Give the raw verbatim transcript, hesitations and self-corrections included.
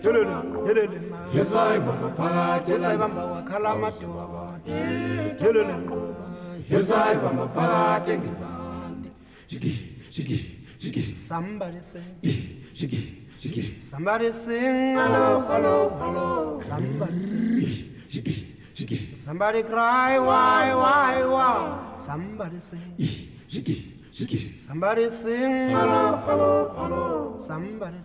Yes, I am part. Yes, I am Yes, I am a part. Somebody sing. Shiki, shiki, Somebody sing. Hello, hello, hello. Somebody sing. shiki, shiki, Somebody cry. Why, why, why? Somebody sing. shiki, shiki. Somebody sing. Hello, hello, hello. Somebody